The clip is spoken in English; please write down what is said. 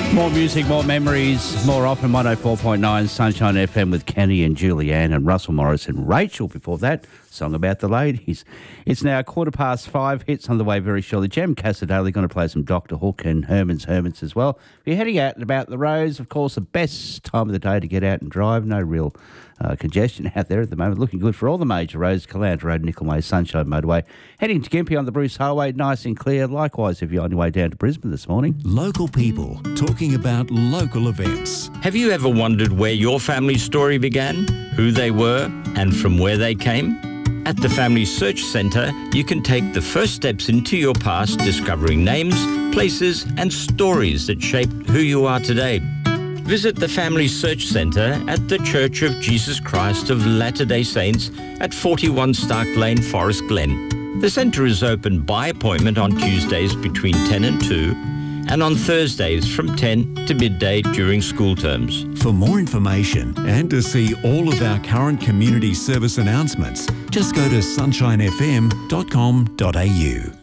More music, more memories, more often 104.9 Sunshine FM with Kenny and Julianne and Russell Morris and Rachel before that. Song about the ladies. It's now 5:15. Hits on the way very shortly. Jem Casadale going to play some Dr. Hook and Herman's as well. If you're heading out and about the roads, of course, the best time of the day to get out and drive. No real congestion out there at the moment. Looking good for all the major roads. Caloundra Road, Nickel Way, Sunshine Motorway. Heading to Gympie on the Bruce Highway, nice and clear. Likewise, if you're on your way down to Brisbane this morning. Local people talking about local events. Have you ever wondered where your family story began, who they were, and from where they came? At the Family Search Centre, you can take the first steps into your past, discovering names, places, and stories that shaped who you are today. Visit the Family Search Centre at the Church of Jesus Christ of Latter-day Saints at 41 Stark Lane, Forest Glen. The centre is open by appointment on Tuesdays between 10 and 2 and on Thursdays from 10 to midday during school terms. For more information and to see all of our current community service announcements, just go to sunshinefm.com.au.